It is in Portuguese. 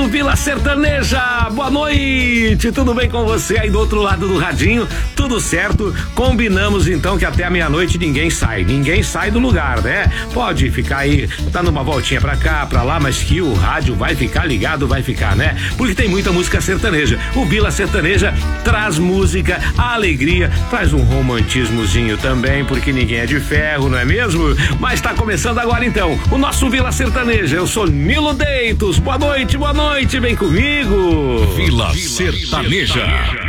do Vila Sertaneja. Boa noite, tudo bem com você aí do outro lado do radinho? Tudo certo? Combinamos então que até a meia-noite ninguém sai do lugar, né? Pode ficar aí, tá numa voltinha pra cá, pra lá, mas que o rádio vai ficar ligado, vai ficar, né? Porque tem muita música sertaneja. O Vila Sertaneja traz música, alegria, traz um romantismozinho também, porque ninguém é de ferro, não é mesmo? Mas tá começando agora então, o nosso Vila Sertaneja. Eu sou Nilo Deitos. Boa noite, vem comigo. Vila Sertaneja.